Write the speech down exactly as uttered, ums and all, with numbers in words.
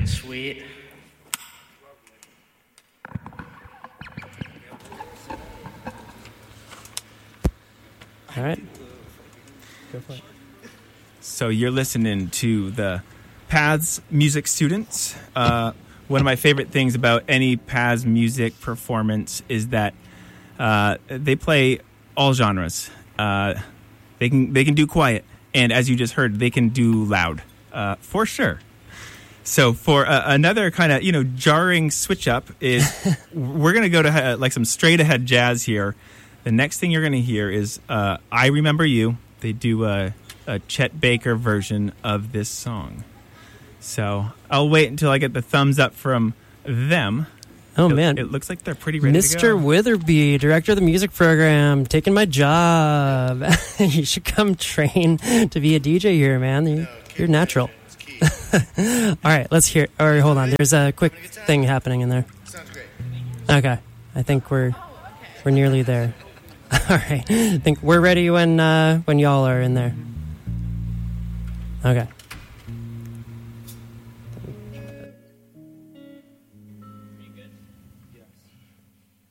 Sweet. All right. Go for it. So you're listening to the Paths music students. Uh, one of my favorite things about any Paths music performance is that uh, they play all genres. Uh, they can they can do quiet, and as you just heard, they can do loud uh, for sure. So for uh, another kind of you know jarring switch up is we're gonna go to uh, like some straight ahead jazz here. The next thing you're going to hear is uh, I Remember You. They do a, a Chet Baker version of this song. So I'll wait until I get the thumbs up from them. Oh, it, man. It looks like they're pretty ready Mister to go. Witherby, director of the music program, taking my job. You should come train to be a D J here, man. You're, you're natural. All right, let's hear. Or hold on. There's a quick thing happening in there. Sounds great. Okay. I think we're we're nearly there. All right. I think we're ready when uh, when y'all are in there. Okay.